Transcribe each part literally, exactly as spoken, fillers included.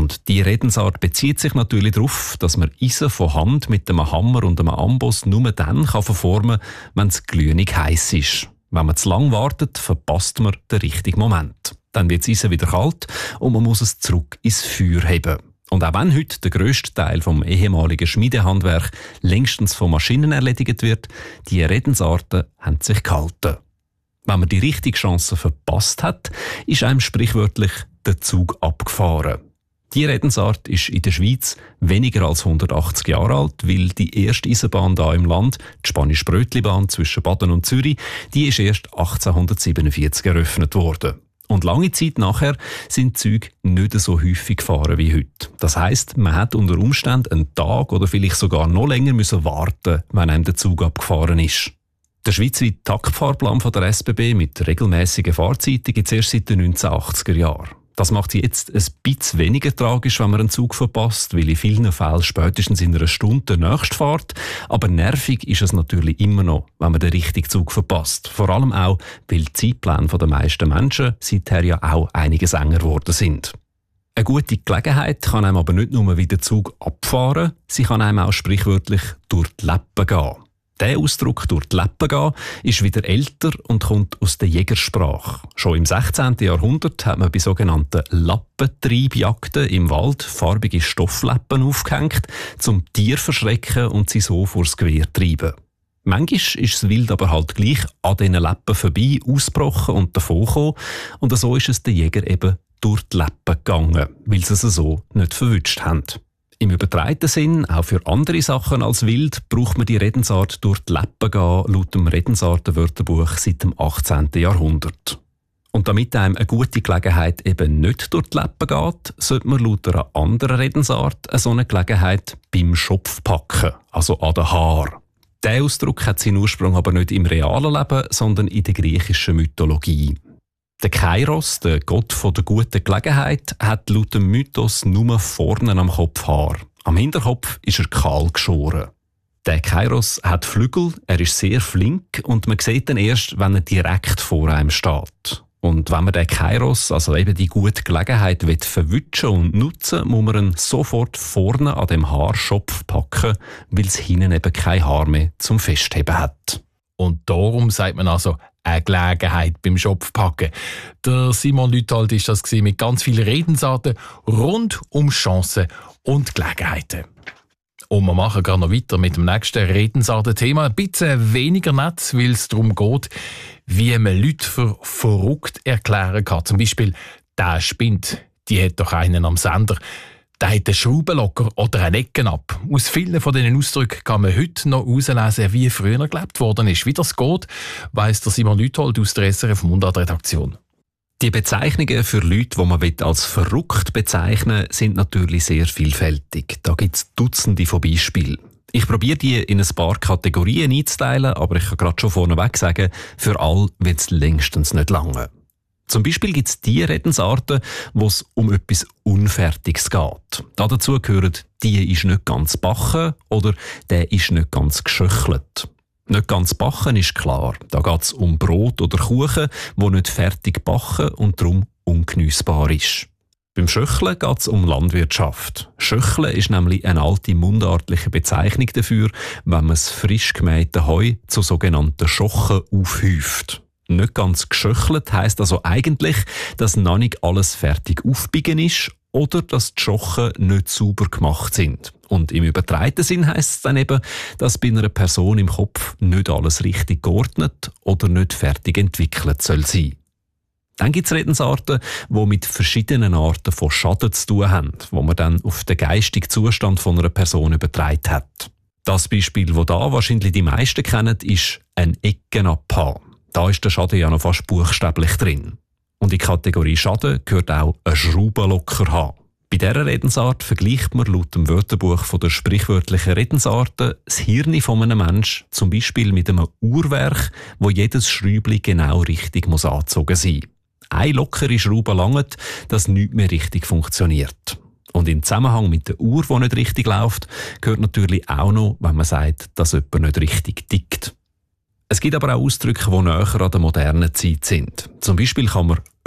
Und die Redensart bezieht sich natürlich darauf, dass man Eisen von Hand mit einem Hammer und einem Amboss nur dann kann verformen kann, wenn es glühend heiß ist. Wenn man zu lang wartet, verpasst man den richtigen Moment. Dann wird das Eisen wieder kalt und man muss es zurück ins Feuer heben. Und auch wenn heute der grösste Teil vom ehemaligen Schmiedehandwerk längstens von Maschinen erledigt wird, die Redensarten haben sich gehalten. Wenn man die richtige Chance verpasst hat, ist einem sprichwörtlich der Zug abgefahren. Die Redensart ist in der Schweiz weniger als hundertachtzig Jahre alt, weil die erste Eisenbahn hier im Land, die Spanisch-Brötli-Bahn zwischen Baden und Zürich, die ist erst achtzehnhundertsiebenundvierzig eröffnet worden. Und lange Zeit nachher sind Züge nicht so häufig gefahren wie heute. Das heisst, man hat unter Umständen einen Tag oder vielleicht sogar noch länger müssen warten, wenn einem der Zug abgefahren ist. Der schweizweite Taktfahrplan von der S B B mit regelmäßigen Fahrzeiten gibt es erst seit den neunzehnhundertachtziger Jahren. Das macht es jetzt ein bisschen weniger tragisch, wenn man einen Zug verpasst, weil in vielen Fällen spätestens in einer Stunde der nächste fährt. Aber nervig ist es natürlich immer noch, wenn man den richtigen Zug verpasst. Vor allem auch, weil die Zeitpläne der meisten Menschen seither ja auch einiges enger geworden sind. Eine gute Gelegenheit kann einem aber nicht nur wie der Zug abfahren, sie kann einem auch sprichwörtlich durch die Läppen gehen. Der Ausdruck «durch die Läppen gehen» ist wieder älter und kommt aus der Jägersprache. Schon im sechzehnten Jahrhundert hat man bei sogenannten Lappentreibjagden im Wald farbige Stofflappen aufgehängt, um Tiere zu verschrecken und sie so vors Gewehr zu treiben. Manchmal ist das Wild aber halt gleich an diesen Läppen vorbei, ausgebrochen und davongekommen. Und so ist es den Jäger eben durch die Läppen gegangen, weil sie sie so nicht verwünscht haben. Im übertragenen Sinn, auch für andere Sachen als Wild, braucht man die Redensart «durch die Läppen gehen» laut dem Redensartenwörterbuch seit dem achtzehnten Jahrhundert. Und damit einem eine gute Gelegenheit eben nicht durch die Läppen geht, sollte man laut einer anderen Redensart eine solche Gelegenheit beim Schopf packen, also an den Haar. Dieser Ausdruck hat seinen Ursprung aber nicht im realen Leben, sondern in der griechischen Mythologie. Der Kairos, der Gott der guten Gelegenheit, hat laut dem Mythos nur vorne am Kopf Haar. Am Hinterkopf ist er kahl geschoren. Der Kairos hat Flügel, er ist sehr flink und man sieht ihn erst, wenn er direkt vor einem steht. Und wenn man den Kairos, also eben die gute Gelegenheit, will verwutschen und nutzen, muss man ihn sofort vorne an dem Haarschopf packen, weil es hinten eben kein Haar mehr zum Festheben hat. Und darum sagt man also eine Gelegenheit beim Schopf packen. Der Simon Lüthold war das mit ganz vielen Redensarten rund um Chancen und Gelegenheiten. Und wir machen gerade noch weiter mit dem nächsten Redensarten-Thema. Ein bisschen weniger nett, weil es darum geht, wie man Leute für verrückt erklären kann. Zum Beispiel, der spinnt, die hat doch einen am Sender. Der hat einen Schraubenlocker oder einen Ecken ab. Aus vielen von diesen Ausdrücken kann man heute noch herauslesen, wie früher gelebt worden ist. Wie das geht, weiss der Simon Lüthold aus der S R F-Mundart-Redaktion. Die Bezeichnungen für Leute, die man als verrückt bezeichnen will, sind natürlich sehr vielfältig. Da gibt es Dutzende von Beispielen. Ich probiere die in ein paar Kategorien einzuteilen, aber ich kann gerade schon vorneweg sagen, für alle wird es längstens nicht lange. Zum Beispiel gibt es die Redensarten, wo es um etwas Unfertiges geht. Dazu gehören «die ist nicht ganz backen» oder «der ist nicht ganz geschöchelt». Nicht ganz backen ist klar. Da geht es um Brot oder Kuchen, wo nicht fertig backen und darum ungeniessbar ist. Beim Schöcheln geht es um Landwirtschaft. Schöcheln ist nämlich eine alte mundartliche Bezeichnung dafür, wenn man das frisch gemähte Heu zu sogenannten Schochen aufhäuft. Nicht ganz geschöchelt heisst also eigentlich, dass noch nicht alles fertig aufbiegen ist oder dass die Schochen nicht sauber gemacht sind. Und im übertragenen Sinn heisst es dann eben, dass bei einer Person im Kopf nicht alles richtig geordnet oder nicht fertig entwickelt soll sein. Dann gibt es Redensarten, die mit verschiedenen Arten von Schaden zu tun haben, wo man dann auf den geistigen Zustand von einer Person übertragen hat. Das Beispiel, das da wahrscheinlich die meisten kennen, ist ein Ecken abhaben. Da ist der Schaden ja noch fast buchstäblich drin. Und in die Kategorie Schaden gehört auch ein Schraubenlocker haben. Bei dieser Redensart vergleicht man laut dem Wörterbuch von der sprichwörtlichen Redensarten das Hirn von einem Menschen zum Beispiel mit einem Uhrwerk, wo jedes Schräubchen genau richtig muss angezogen sein muss. Eine lockere Schraube langt, dass nichts mehr richtig funktioniert. Und im Zusammenhang mit der Uhr, die nicht richtig läuft, gehört natürlich auch noch, wenn man sagt, dass jemand nicht richtig tickt. Es gibt aber auch Ausdrücke, die näher an der modernen Zeit sind. Zum Beispiel kann man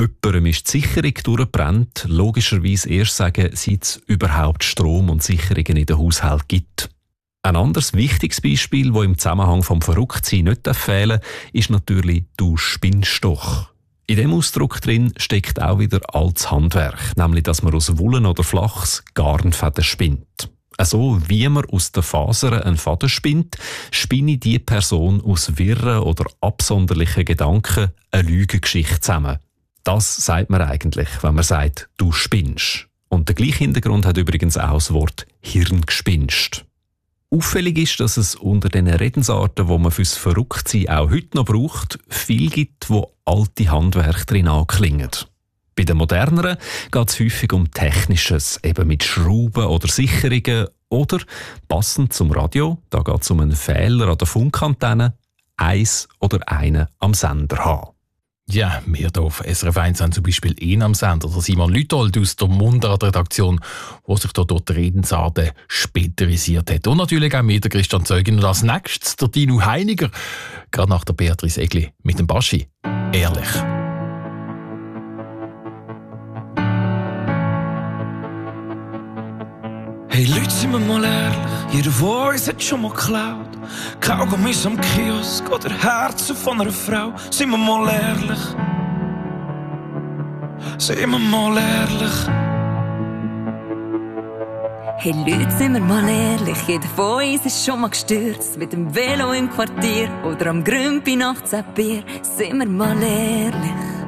jemandem ist die Sicherung durchgebrannt, logischerweise erst sagen, seit es überhaupt Strom und Sicherungen in den Haushalten gibt. Ein anderes wichtiges Beispiel, das im Zusammenhang vom Verrücktsein nicht fehlen darf, ist natürlich «Du spinnst doch». In diesem Ausdruck drin steckt auch wieder altes Handwerk, nämlich dass man aus Wollen oder Flachs Garnfäden spinnt. Also wie man aus den Fasern einen Faden spinnt, spinne die Person aus wirren oder absonderlichen Gedanken eine Lügengeschichte zusammen. Das sagt man eigentlich, wenn man sagt, du spinnst. Und der gleiche Hintergrund hat übrigens auch das Wort Hirngespinst. Auffällig ist, dass es unter den Redensarten, die man fürs Verrücktsein auch heute noch braucht, viel gibt, wo alte Handwerke drin anklingen. Bei den moderneren geht es häufig um Technisches, eben mit Schrauben oder Sicherungen oder, passend zum Radio, da geht es um einen Fehler an der Funkantenne, eins oder einen am Sender haben. Ja, wir hier auf S R F eins haben zum Beispiel ihn am Sender, der Simon Lüthold aus der Mundart-Redaktion, der sich da dort Redensarten spezialisiert hat. Und natürlich auch mir, der Christian Zeugin. Und als nächstes der Dino Heiniger, gerade nach der Beatrice Egli mit dem Baschi. Ehrlich. Hey Leute, sind wir mal ehrlich, jeder von uns hat schon mal geklaut. Kaugummis am Kiosk oder Herzen von einer Frau. Sind wir mal ehrlich, sind wir mal ehrlich. Hey Leute, sind wir mal ehrlich, jeder von uns ist schon mal gestürzt. Mit dem Velo im Quartier oder am Grümpi nachts ein Bier. Sind wir mal ehrlich.